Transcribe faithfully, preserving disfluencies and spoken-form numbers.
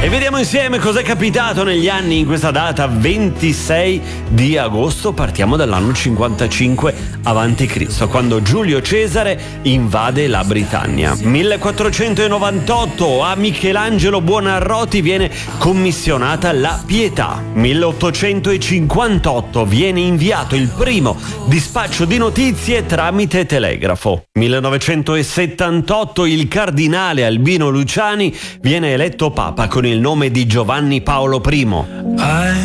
E vediamo insieme cos'è capitato negli anni in questa data ventisei di agosto. Partiamo dall'anno cinquantacinque avanti Cristo, quando Giulio Cesare invade la Britannia. millequattrocentonovantotto a Michelangelo Buonarroti viene commissionata la Pietà. milleottocentocinquantotto viene inviato il primo dispaccio di notizie tramite telegrafo. millenovecentosettantotto il cardinale Albino Luciani viene eletto papa con il nome di Giovanni Paolo I.